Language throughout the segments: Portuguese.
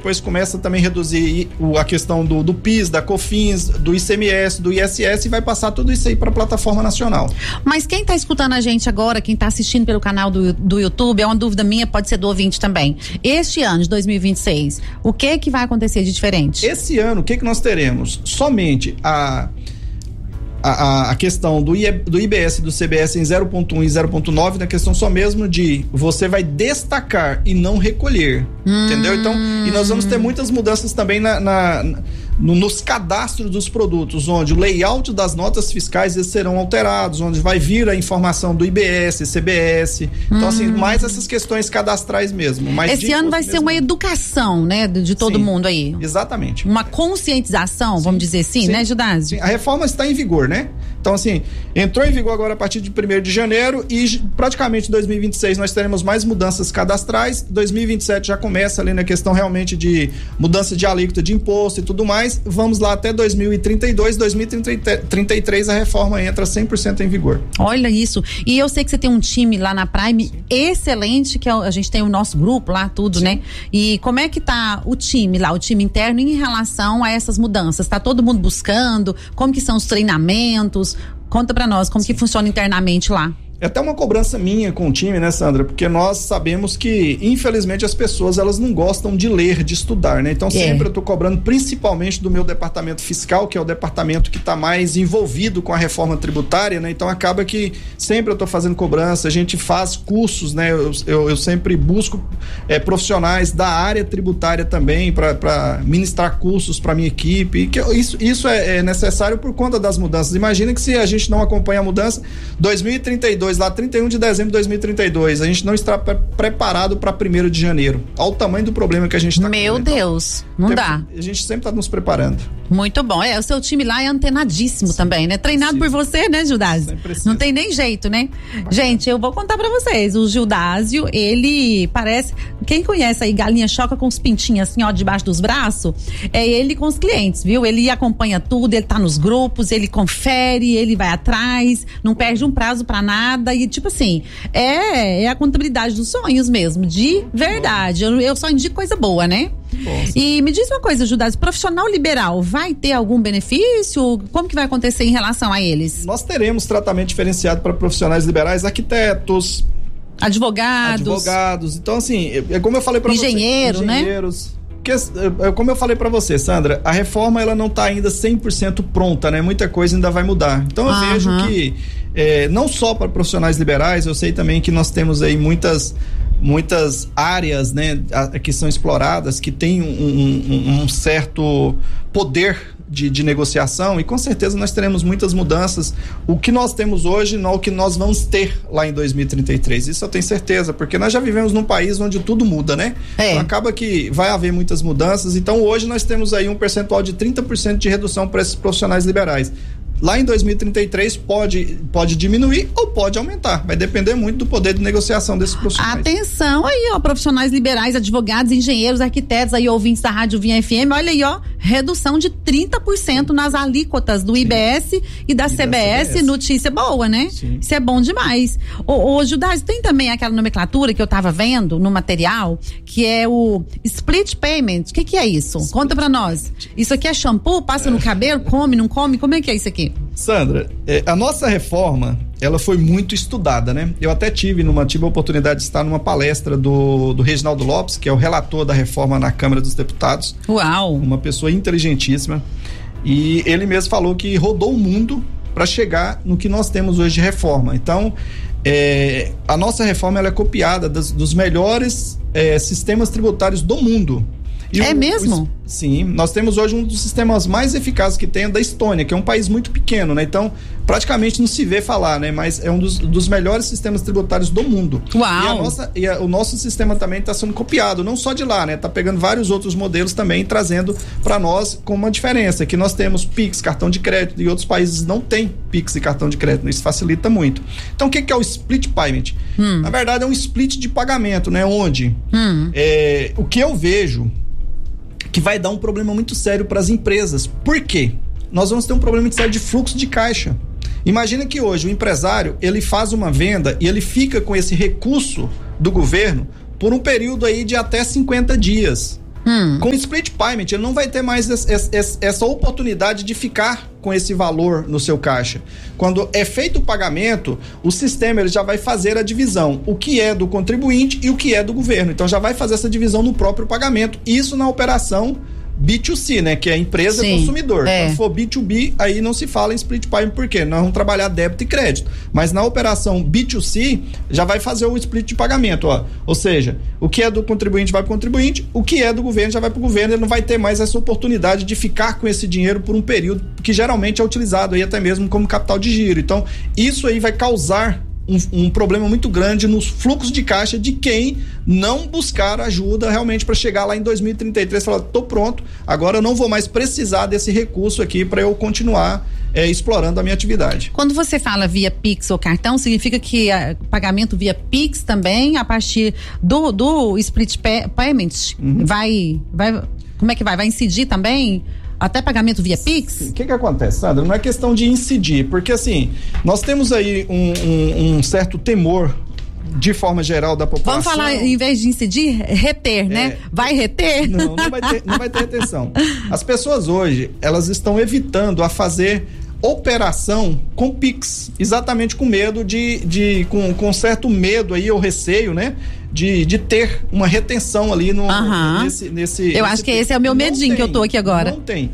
depois começa também a reduzir a questão do PIS, da COFINS, do ICMS, do ISS, e vai passar tudo isso aí para a plataforma nacional. Mas quem está escutando a gente agora, quem está assistindo pelo canal do YouTube, é uma dúvida minha, pode ser do ouvinte também. Este ano de 2026, o que vai acontecer de diferente? Esse ano, o que nós teremos? Somente a questão do IBS e do CBS em 0,1 e 0,9, na questão só mesmo de você vai destacar e não recolher, entendeu? Então, e nós vamos ter muitas mudanças também nos cadastros dos produtos, onde o layout das notas fiscais eles serão alterados, onde vai vir a informação do IBS, CBS, então assim, mais essas questões cadastrais mesmo. Esse ano vai ser uma educação, né, de todo mundo aí. Exatamente. Uma conscientização, vamos dizer assim, né, Judásio? Sim, a reforma está em vigor, né? Então, assim, entrou em vigor agora a partir de 1º de janeiro e praticamente em 2026 nós teremos mais mudanças cadastrais. 2027 já começa ali na questão realmente de mudança de alíquota de imposto e tudo mais. Vamos lá até 2032, 2033 a reforma entra 100% em vigor. Olha isso. E eu sei que você tem um time lá na Prime excelente, que a gente tem o nosso grupo lá, tudo, né? E como é que tá o time lá, o time interno em relação a essas mudanças? Tá todo mundo buscando? Como que são os treinamentos? Conta pra nós como que funciona internamente lá. É até uma cobrança minha com o time, né, Sandra? Porque nós sabemos que, infelizmente, as pessoas, elas não gostam de ler, de estudar, né? Então, sempre eu tô cobrando, principalmente do meu departamento fiscal, que é o departamento que tá mais envolvido com a reforma tributária, né? Então, acaba que sempre eu tô fazendo cobrança, a gente faz cursos, né? Eu sempre busco profissionais da área tributária também para ministrar cursos para minha equipe, e que isso é necessário por conta das mudanças. Imagina que se a gente não acompanha a mudança, 2032, lá 31 de dezembro de 2032, a gente não está preparado para 1º de janeiro. Olha o tamanho do problema que a gente está com. Meu Deus, não dá. A gente sempre está nos preparando. Muito bom. O seu time lá é antenadíssimo também, né? Treinado por você, né, Judásio? Não tem nem jeito, né? Bacana. Gente, eu vou contar pra vocês. O Judásio, ele parece... Quem conhece aí galinha choca com os pintinhos assim, ó, debaixo dos braços, é ele com os clientes, viu? Ele acompanha tudo, ele tá nos grupos, ele confere, ele vai atrás, não perde um prazo pra nada e tipo assim, é a contabilidade dos sonhos mesmo, de verdade. Eu só indico coisa boa, né? Nossa. E me diz uma coisa, Judásio, profissional liberal vai ter algum benefício? Como que vai acontecer em relação a eles? Nós teremos tratamento diferenciado para profissionais liberais, arquitetos, advogados. Então, assim, é como eu falei para você. Engenheiros, né? Porque, como eu falei para você, Sandra, a reforma ela não tá ainda 100% pronta, né? Muita coisa ainda vai mudar. Então eu vejo que não só para profissionais liberais, eu sei também que nós temos aí muitas áreas, né, que são exploradas, que tem um certo poder de negociação, e com certeza nós teremos muitas mudanças. O que nós temos hoje não é o que nós vamos ter lá em 2033, isso eu tenho certeza, porque nós já vivemos num país onde tudo muda, né? Então acaba que vai haver muitas mudanças. Então hoje nós temos aí um percentual de 30% de redução para esses profissionais liberais. Lá em 2033 pode diminuir ou pode aumentar. Vai depender muito do poder de negociação desses profissionais. Atenção aí, ó, profissionais liberais, advogados, engenheiros, arquitetos, aí ouvintes da Rádio Vinha FM, olha aí, ó, redução de 30% nas alíquotas do IBS e da CBS. Notícia boa, né? Sim. Isso é bom demais. Ô Judásio, tem também aquela nomenclatura que eu tava vendo no material, que é o split payment. O que é isso? Conta pra nós. Isso aqui é shampoo? Passa no cabelo? Come, não come? Como é que é isso aqui? Sandra, a nossa reforma, ela foi muito estudada, né? Eu até tive a oportunidade de estar numa palestra do Reginaldo Lopes, que é o relator da reforma na Câmara dos Deputados. Uau! Uma pessoa inteligentíssima. E ele mesmo falou que rodou o mundo para chegar no que nós temos hoje de reforma. Então, a nossa reforma ela é copiada dos melhores sistemas tributários do mundo. Mesmo? Sim, nós temos hoje um dos sistemas mais eficazes que tem da Estônia, que é um país muito pequeno, né? Então, praticamente não se vê falar, né? Mas é um dos melhores sistemas tributários do mundo. Uau! E o nosso sistema também está sendo copiado, não só de lá, né? Tá pegando vários outros modelos também e trazendo para nós com uma diferença, que nós temos Pix, cartão de crédito, e outros países não têm Pix e cartão de crédito, isso facilita muito. Então, o que é o split payment? Na verdade, é um split de pagamento, né? Onde o que eu vejo que vai dar um problema muito sério para as empresas. Por quê? Nós vamos ter um problema muito sério de fluxo de caixa. Imagina que hoje o empresário, ele faz uma venda e ele fica com esse recurso do governo por um período aí de até 50 dias. Com o split payment, ele não vai ter mais essa oportunidade de ficar com esse valor no seu caixa. Quando é feito o pagamento, o sistema ele já vai fazer a divisão, o que é do contribuinte e o que é do governo. Então já vai fazer essa divisão no próprio pagamento. Isso na operação B2C, né? Que é empresa e consumidor. Quando for B2B, aí não se fala em split payment, por quê? Nós vamos trabalhar débito e crédito. Mas na operação B2C, já vai fazer o split de pagamento, ó. Ou seja, o que é do contribuinte vai para o contribuinte, o que é do governo já vai para o governo, ele não vai ter mais essa oportunidade de ficar com esse dinheiro por um período que geralmente é utilizado aí até mesmo como capital de giro. Então, isso aí vai causar um problema muito grande nos fluxos de caixa de quem não buscar ajuda realmente para chegar lá em 2033 e falar, tô pronto, agora eu não vou mais precisar desse recurso aqui para eu continuar explorando a minha atividade. Quando você fala via Pix ou cartão, significa que pagamento via Pix também, a partir do split payment, vai, como é que vai? Vai incidir também? Até pagamento via Pix? O que acontece, Sandra? Não é questão de incidir, porque assim, nós temos aí um certo temor de forma geral da população. Vamos falar, em vez de incidir, reter, né? Vai reter? Não vai ter retenção. As pessoas hoje, elas estão evitando a fazer operação com Pix, exatamente com medo com certo medo aí, ou receio, né? De ter uma retenção ali nesse eu acho que esse é o meu medinho que eu tô aqui agora. Não tem.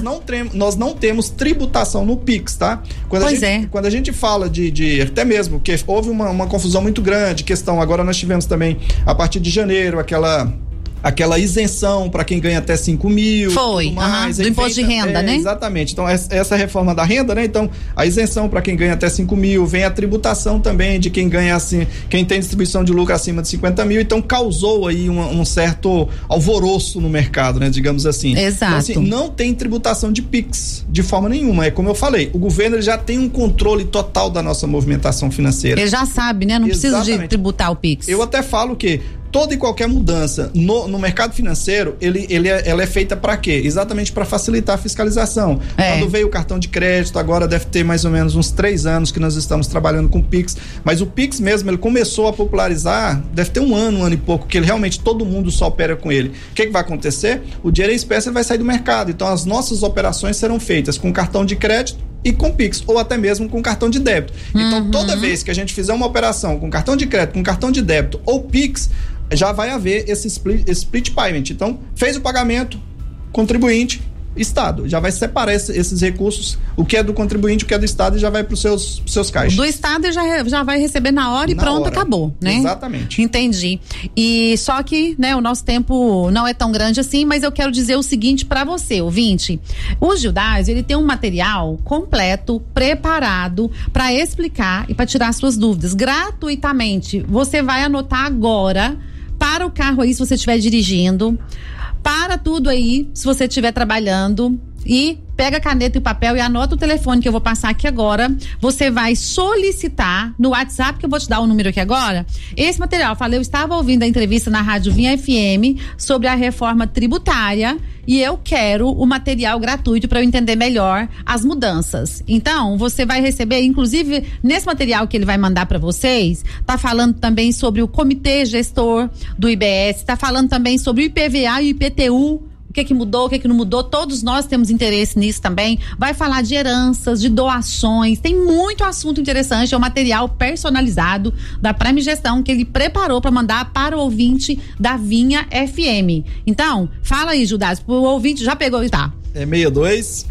Nós não temos tributação no Pix, tá? Quando a gente fala de até mesmo, que houve uma confusão muito grande, questão, agora nós tivemos também, a partir de janeiro, aquela isenção para quem ganha até 5 mil. Foi, do imposto de renda, né? Exatamente. Então, essa reforma da renda, né? Então, a isenção para quem ganha até 5 mil, vem a tributação também de quem ganha assim, quem tem distribuição de lucro acima de 50 mil. Então, causou aí um certo alvoroço no mercado, né? Digamos assim. Exato. Então, assim, não tem tributação de Pix, de forma nenhuma. É como eu falei, o governo ele já tem um controle total da nossa movimentação financeira. Ele já sabe, né? Não precisa de tributar o Pix. Eu até falo que toda e qualquer mudança no mercado financeiro, ela é feita para quê? Exatamente para facilitar a fiscalização. Quando veio o cartão de crédito, agora deve ter mais ou menos uns 3 anos que nós estamos trabalhando com o Pix, mas o Pix mesmo, ele começou a popularizar, deve ter um ano e pouco, que ele realmente todo mundo só opera com ele. O que vai acontecer? O dinheiro em espécie vai sair do mercado, então as nossas operações serão feitas com cartão de crédito e com Pix, ou até mesmo com cartão de débito. Então, toda vez que a gente fizer uma operação com cartão de crédito, com cartão de débito ou Pix, já vai haver esse split payment. Então, fez o pagamento, contribuinte, Estado. Já vai separar esses recursos, o que é do contribuinte, o que é do Estado, e já vai para os seus caixas. Do Estado já vai receber na hora e pronto, acabou, né? Exatamente. Entendi. E só que, né, o nosso tempo não é tão grande assim, mas eu quero dizer o seguinte para você, ouvinte. O Gildásio, ele tem um material completo, preparado para explicar e para tirar suas dúvidas gratuitamente. Você vai anotar agora, para o carro aí se você estiver dirigindo, para tudo aí se você estiver trabalhando, e pega a caneta e o papel e anota o telefone que eu vou passar aqui agora. Você vai solicitar no WhatsApp, que eu vou te dar o número aqui agora, esse material. Eu estava ouvindo a entrevista na Rádio Vinha FM sobre a reforma tributária e eu quero o material gratuito para eu entender melhor as mudanças. Então, você vai receber, inclusive, nesse material que ele vai mandar para vocês, tá falando também sobre o comitê gestor do IBS, tá falando também sobre o IPVA e o IPTU, o que mudou, o que não mudou, todos nós temos interesse nisso também. Vai falar de heranças, de doações, tem muito assunto interessante, é um material personalizado da Prime Gestão que ele preparou para mandar para o ouvinte da Vinha FM. Então, fala aí, Gildásio, o ouvinte já pegou, tá? É 62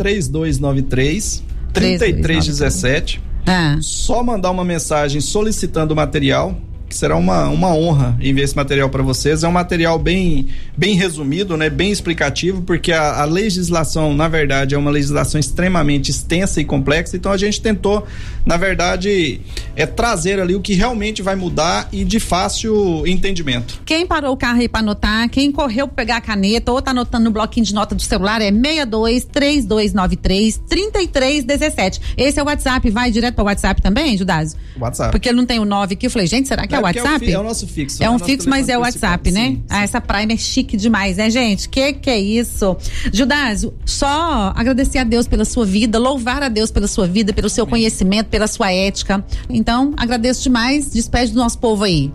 3293 3317. Só mandar uma mensagem solicitando o material, que será uma honra enviar esse material para vocês. É um material bem resumido, né? Bem explicativo, porque a legislação, na verdade, é uma legislação extremamente extensa e complexa, então a gente tentou, na verdade, trazer ali o que realmente vai mudar e de fácil entendimento. Quem parou o carro aí para anotar, quem correu para pegar a caneta ou tá anotando no bloquinho de nota do celular, é 62 3293 3317. Esse é o WhatsApp, vai direto para o WhatsApp também, Gildásio? WhatsApp. Porque ele não tem o 9 aqui, eu falei, gente, será que é o WhatsApp? É o nosso fixo. É um fixo, mas é o WhatsApp, né? Sim. Essa Prime é chique demais, né, gente? Que é isso? Gildásio, só agradecer a Deus pela sua vida, louvar a Deus pela sua vida, pelo seu conhecimento, pela sua ética. Então, agradeço demais. Despede do nosso povo aí.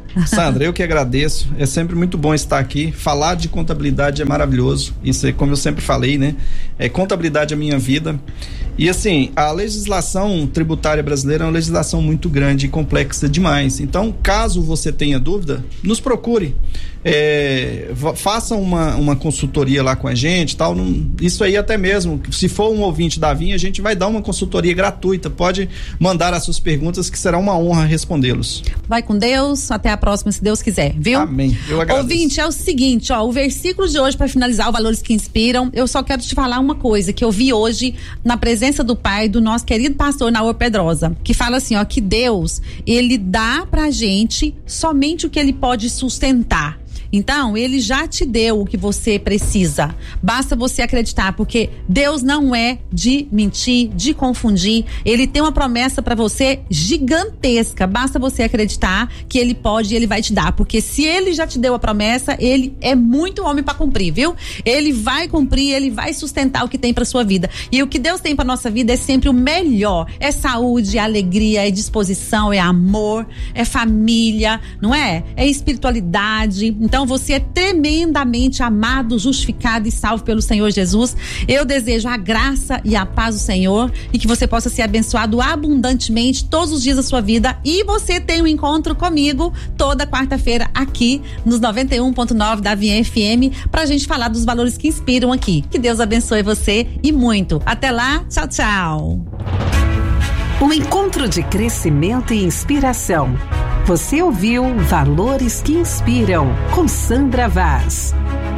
Sandra, eu que agradeço, é sempre muito bom estar aqui, falar de contabilidade é maravilhoso, isso é como eu sempre falei, né, contabilidade é minha vida, e assim, a legislação tributária brasileira é uma legislação muito grande e complexa demais, então caso você tenha dúvida, nos procure, faça uma consultoria lá com a gente, tal, isso aí até mesmo, se for um ouvinte da Vinha, a gente vai dar uma consultoria gratuita, pode mandar as suas perguntas que será uma honra respondê-los. Vai com Deus, até a próxima, se Deus quiser, viu? Amém, eu agradeço. Ouvinte, é o seguinte, o versículo de hoje para finalizar, o Valores que Inspiram, eu só quero te falar uma coisa que eu vi hoje na presença do Pai, do nosso querido pastor Naor Pedrosa, que fala assim, que Deus, ele dá pra gente somente o que ele pode sustentar. Então, ele já te deu o que você precisa. Basta você acreditar, porque Deus não é de mentir, de confundir. Ele tem uma promessa para você gigantesca. Basta você acreditar que ele pode e ele vai te dar. Porque se ele já te deu a promessa, ele é muito homem para cumprir, viu? Ele vai cumprir, ele vai sustentar o que tem para sua vida. E o que Deus tem para nossa vida é sempre o melhor. É saúde, é alegria, é disposição, é amor, é família, não é? É espiritualidade. Então, você é tremendamente amado, justificado e salvo pelo Senhor Jesus. Eu desejo a graça e a paz do Senhor e que você possa ser abençoado abundantemente todos os dias da sua vida. E você tem um encontro comigo toda quarta-feira aqui nos 91.9 da Vinha FM pra gente falar dos valores que inspiram aqui. Que Deus abençoe você e muito. Até lá, tchau, tchau. Um encontro de crescimento e inspiração. Você ouviu Valores que Inspiram, com Sandra Vaz.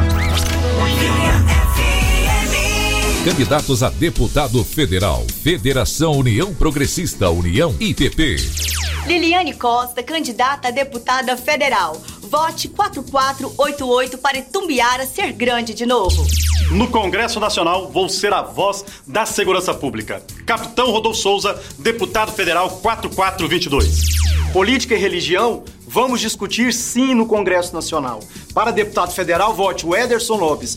Candidatos a deputado federal. Federação União Progressista, União IPP. Liliane Costa, candidata a deputada federal. Vote 4488 para Itumbiara ser grande de novo. No Congresso Nacional, vou ser a voz da segurança pública. Capitão Rodolfo Souza, deputado federal 4422. Política e religião, vamos discutir sim no Congresso Nacional. Para deputado federal, vote o Ederson Lopes,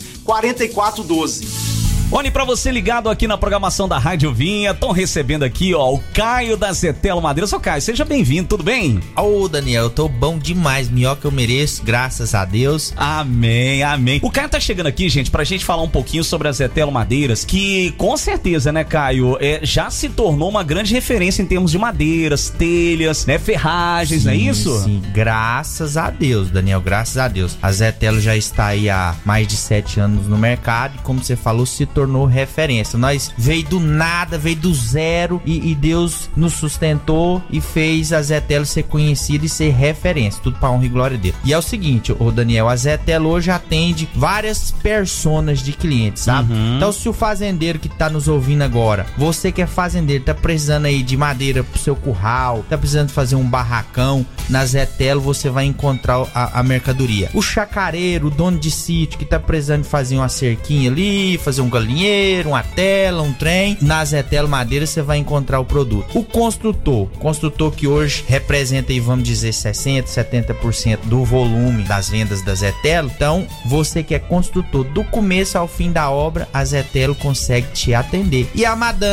4412. Olhe, pra você ligado aqui na programação da Rádio Vinha, estão recebendo aqui, o Caio da Zetelo Madeiras. Ô Caio, seja bem-vindo, tudo bem? Daniel, eu tô bom demais, melhor que eu mereço, graças a Deus. Amém, amém. O Caio tá chegando aqui, gente, pra gente falar um pouquinho sobre a Zetelo Madeiras, que com certeza, né, Caio, já se tornou uma grande referência em termos de madeiras, telhas, né, ferragens, sim, não é isso? Sim, graças a Deus, Daniel, graças a Deus. A Zetelo já está aí há mais de 7 anos no mercado e, como você falou, se tornou referência. Nós veio do nada, veio do zero e Deus nos sustentou e fez a Zetelo ser conhecida e ser referência, tudo pra honra e glória dele. E é o seguinte, Daniel, a Zetelo hoje atende várias personas de clientes, sabe? Então, se o fazendeiro que tá nos ouvindo agora, você que é fazendeiro, tá precisando aí de madeira pro seu curral, tá precisando fazer um barracão, na Zetelo você vai encontrar a mercadoria. O chacareiro, o dono de sítio que tá precisando fazer uma cerquinha ali, fazer um galinheiro, uma tela, um trem, na Zetelo Madeira você vai encontrar o produto. O construtor que hoje representa aí, vamos dizer, 60%, 70% do volume das vendas da Zetelo. Então, você que é construtor, do começo ao fim da obra, a Zetelo consegue te atender. E a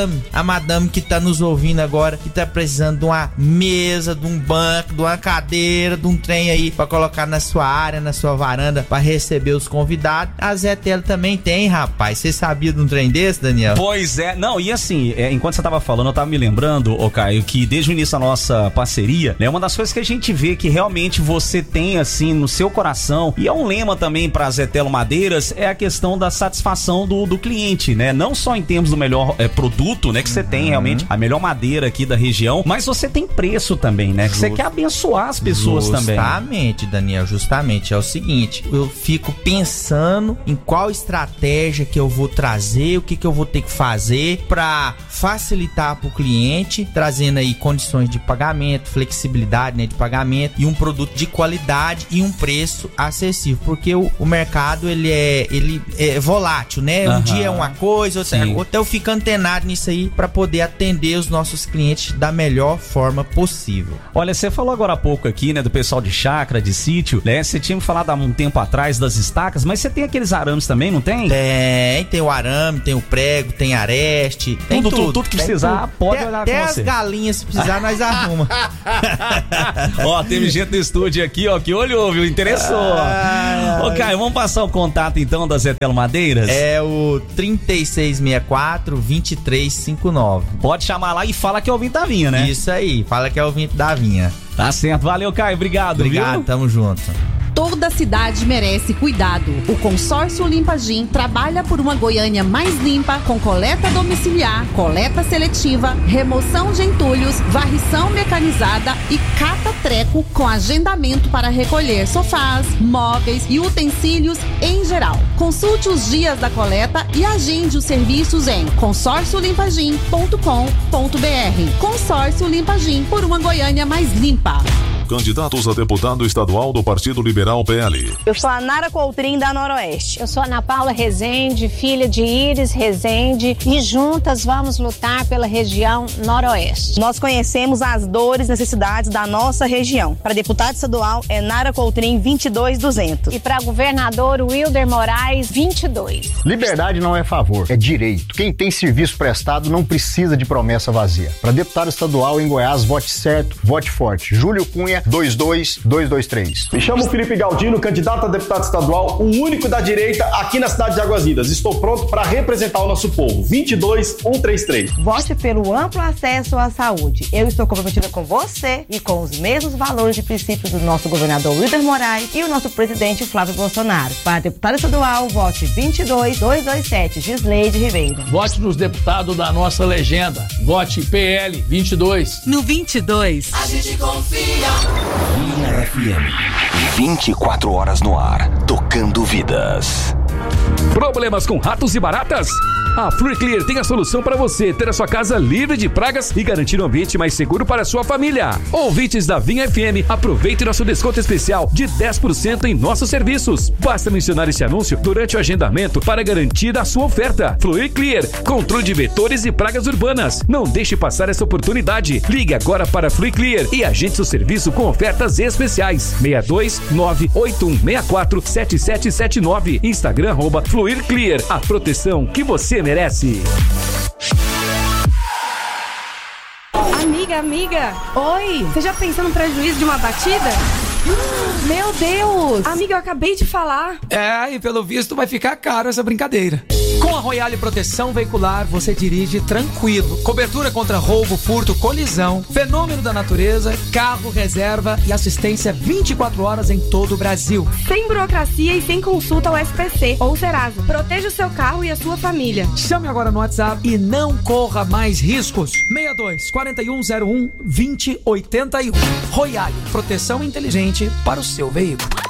madame que tá nos ouvindo agora, que tá precisando de uma mesa, de um banco, de uma cadeira, de um trem aí pra colocar na sua área, na sua varanda, pra receber os convidados, a Zetelo também tem, rapaz. Você sabia de um trem desse, Daniel? Pois é, não, e assim, enquanto você tava falando, eu tava me lembrando, Caio, que desde o início da nossa parceria, né, uma das coisas que a gente vê que realmente você tem, assim, no seu coração, e é um lema também pra Zetelo Madeiras, é a questão da satisfação do cliente, né? Não só em termos do melhor produto, né, que você tem realmente a melhor madeira aqui da região, mas você tem preço também, né? Que você quer abençoar as pessoas também. Justamente, Daniel, justamente. É o seguinte, eu fico pensando em qual estratégia que eu vou trazer, o que eu vou ter que fazer pra facilitar pro cliente, trazendo aí condições de pagamento, flexibilidade, né, de pagamento e um produto de qualidade e um preço acessível, porque o mercado ele é volátil, né? Um dia é uma coisa, outro é outra. Então eu fico antenado nisso aí pra poder atender os nossos clientes da melhor forma possível. Olha, você falou agora há pouco aqui, né, do pessoal de chácara, de sítio, né? Você tinha me falado há um tempo atrás das estacas, mas você tem aqueles arames também, não tem? Tem o arame arame, tem o prego, tem areste, tem tudo que precisar, pode olhar até com você. Até as galinhas, se precisar, nós arruma. Ó, teve gente no estúdio aqui, ó, que olhou, viu? Interessou. Ô, Caio, vamos passar o contato então da Zé Telo Madeiras? É o 3664-2359. Pode chamar lá e fala que é ouvinte da Vinha, né? Isso aí, fala que é ouvinte da Vinha. Tá certo, valeu, Caio, obrigado, viu? Tamo junto. Toda cidade merece cuidado. O Consórcio Limpagim trabalha por uma Goiânia mais limpa, com coleta domiciliar, coleta seletiva, remoção de entulhos, varrição mecanizada e cata-treco com agendamento para recolher sofás, móveis e utensílios em geral. Consulte os dias da coleta e agende os serviços em consórciolimpagim.com.br. Consórcio Limpagim, por uma Goiânia mais limpa. Candidatos a deputado estadual do Partido Liberal PL. Eu sou a Nara Coutrin, da Noroeste. Eu sou a Ana Paula Rezende, filha de Iris Rezende, e juntas vamos lutar pela região Noroeste. Nós conhecemos as dores e necessidades da nossa região. Para deputado estadual é Nara Coutrin, 22200. E para governador, Wilder Moraes, 22. Liberdade não é favor, é direito. Quem tem serviço prestado não precisa de promessa vazia. Para deputado estadual em Goiás, vote certo, vote forte. Júlio Cunha, 22223. Me chamo Felipe Galdino, candidato a deputado estadual, o único da direita aqui na cidade de Águas Lindas. Estou pronto para representar o nosso povo. 22133. Vote pelo amplo acesso à saúde. Eu estou comprometida com você e com os mesmos valores e princípios do nosso governador Wilder Moraes e o nosso presidente Flávio Bolsonaro. Para deputado estadual, vote 22227, Gisleide Ribeiro. Vote nos deputados da nossa legenda. Vote PL 22. No 22, a gente confia. Vinha FM, 24 horas no ar, tocando vidas. Problemas com ratos e baratas? A FluiClear tem a solução para você ter a sua casa livre de pragas e garantir um ambiente mais seguro para a sua família. Ouvintes da Vinha FM, aproveite nosso desconto especial de 10% em nossos serviços. Basta mencionar esse anúncio durante o agendamento para garantir a sua oferta. FluiClear, controle de vetores e pragas urbanas. Não deixe passar essa oportunidade. Ligue agora para FluiClear e agende seu serviço com ofertas especiais. 62981647779. Instagram @FluiClear. A proteção que você merece. Amiga, oi, você já pensou no prejuízo de uma batida? Meu Deus! Amiga, eu acabei de falar. E pelo visto vai ficar caro essa brincadeira. Com a Royale Proteção Veicular, você dirige tranquilo. Cobertura contra roubo, furto, colisão, fenômeno da natureza, carro, reserva e assistência 24 horas em todo o Brasil. Sem burocracia e sem consulta ao SPC ou Serasa. Proteja o seu carro e a sua família. Chame agora no WhatsApp e não corra mais riscos. 62 4101 2081. Royale, proteção inteligente para o seu veículo.